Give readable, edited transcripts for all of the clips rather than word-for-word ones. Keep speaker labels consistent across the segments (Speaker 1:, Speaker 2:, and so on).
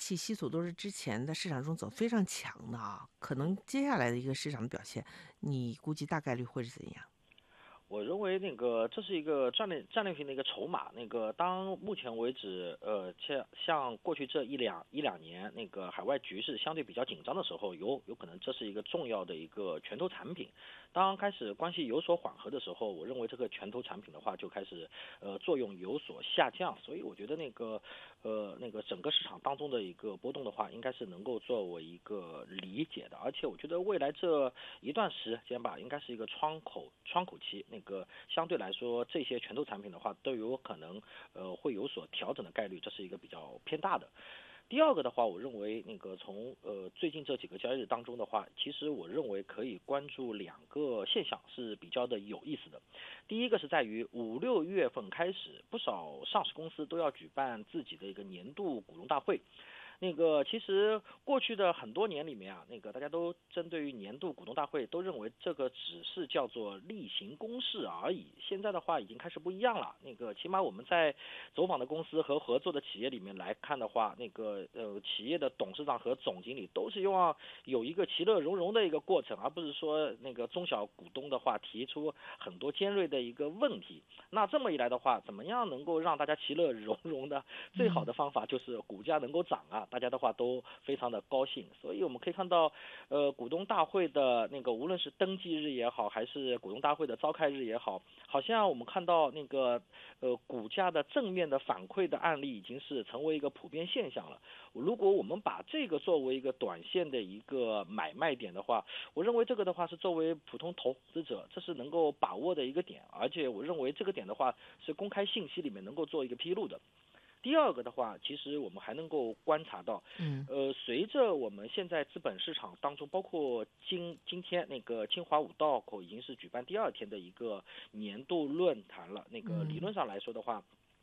Speaker 1: 气息素都是之前在市场中走非常强的啊，可能接下来的一个市场的表现，你估计大概率会是怎样？
Speaker 2: 我认为这是一个战略性的一个筹码。当目前为止，像过去这一两年，海外局势相对比较紧张的时候，有可能这是一个重要的一个拳头产品。当开始关系有所缓和的时候，我认为这个拳头产品的话就开始作用有所下降。所以我觉得整个市场当中的一个波动的话，应该是能够作为一个理解的。而且我觉得未来这一段时间吧，应该是一个窗口期。相对来说，这些拳头产品的话，都有可能会有所调整的概率，这是一个比较偏大的。第二个的话，我认为从最近这几个交易日当中的话，其实我认为可以关注两个现象是比较的有意思的。第一个是在于5、6月份开始，不少上市公司都要举办自己的一个年度股东大会。其实过去的很多年里面啊，大家都针对于年度股东大会都认为这个只是叫做例行公事而已。现在的话已经开始不一样了。起码我们在走访的公司和合作的企业里面来看的话，企业的董事长和总经理都是希望有一个其乐融融的一个过程，而不是说中小股东的话提出很多尖锐的一个问题。那这么一来的话，怎么样能够让大家其乐融融的？最好的方法就是股价能够涨啊，大家的话都非常的高兴。所以我们可以看到，股东大会的无论是登记日也好，还是股东大会的召开日也好，好像我们看到股价的正面的反馈的案例已经是成为一个普遍现象了。如果我们把这个作为一个短线的一个买卖点的话，我认为这个的话是作为普通投资者，这是能够把握的一个点，而且我认为这个点的话是公开信息里面能够做一个披露的。第二个的话，其实我们还能够观察到，
Speaker 1: 嗯
Speaker 2: 随着我们现在资本市场当中，包括今天清华五道口已经是举办第二天的一个年度论坛了。理
Speaker 1: 嗯
Speaker 2: 论上来说的话，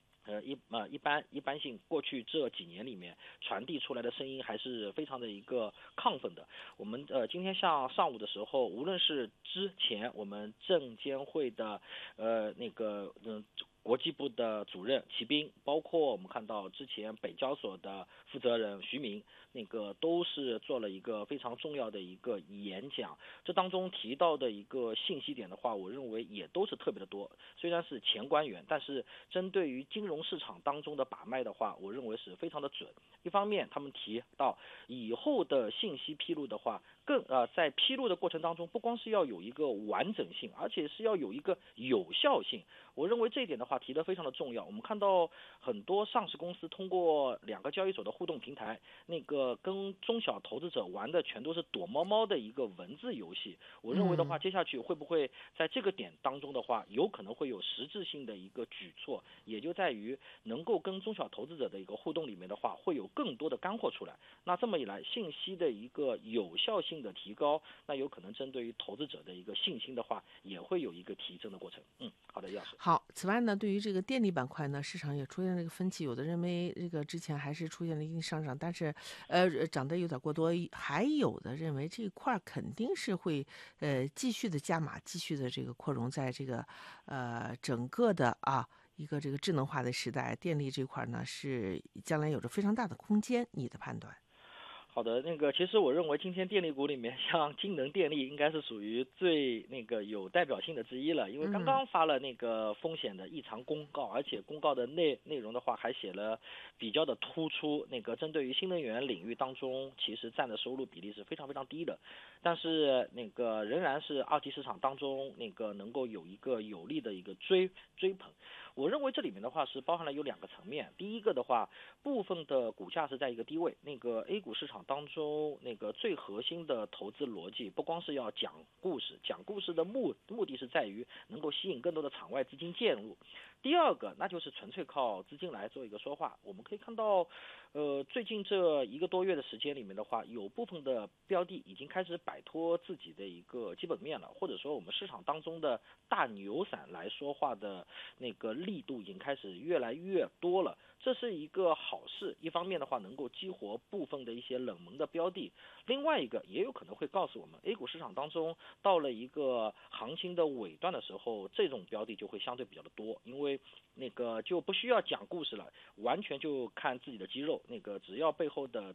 Speaker 2: 一般性，过去这几年里面传递出来的声音还是非常的一个亢奋的。我们今天像上午的时候，无论是之前我们证监会的国际部的主任齐斌，包括我们看到之前北交所的负责人徐明，都是做了一个非常重要的一个演讲。这当中提到的一个信息点的话，我认为也都是特别的多。虽然是前官员，但是针对于金融市场当中的把脉的话，我认为是非常的准。一方面，他们提到以后的信息披露的话，在披露的过程当中，不光是要有一个完整性，而且是要有一个有效性。我认为这一点的话提得非常的重要。我们看到很多上市公司通过两个交易所的互动平台，跟中小投资者玩的全都是躲猫猫的一个文字游戏。我认为的话，
Speaker 1: 嗯。
Speaker 2: 接下去会不会在这个点当中的话，有可能会有实质性的一个举措，也就在于能够跟中小投资者的一个互动里面的话，会有更多的干货出来。那这么一来，信息的一个有效性的提高，那有可能针对于投资者的一个信心的话，也会有一个提升的过程。好的，钥匙。
Speaker 1: 好，此外呢，对于这个电力板块呢，市场也出现了一个分歧，有的认为这个之前还是出现了一定上涨，但是涨得有点过多，还有的认为这一块肯定是会继续的加码，继续的这个扩容，在这个整个的一个这个智能化的时代，电力这块呢是将来有着非常大的空间，你的判断？
Speaker 2: 好的，其实我认为今天电力股里面，像金能电力应该是属于最有代表性的之一了，因为刚
Speaker 1: 嗯
Speaker 2: 刚发了风险的异常公告，而且公告的内容的话还写了比较的突出，针对于新能源领域当中，其实占的收入比例是非常非常低的，但是仍然是二级市场当中能够有一个有力的一个追捧。我认为这里面的话是包含了有两个层面，第一个的话，部分的股价是在一个低位，A 股市场当中最核心的投资逻辑，不光是要讲故事，讲故事的目的是在于能够吸引更多的场外资金介入。第二个，那就是纯粹靠资金来做一个说话。我们可以看到，最近这一个多月的时间里面的话，有部分的标的已经开始摆脱自己的一个基本面了，或者说我们市场当中的大牛散来说话的力度已经开始越来越多了，这是一个好事。一方面的话，能够激活部分的一些冷门的标的；另外一个也有可能会告诉我们，A 股市场当中到了一个行情的尾段的时候，这种标的就会相对比较的多，因为就不需要讲故事了，完全就看自己的肌肉，只要背后的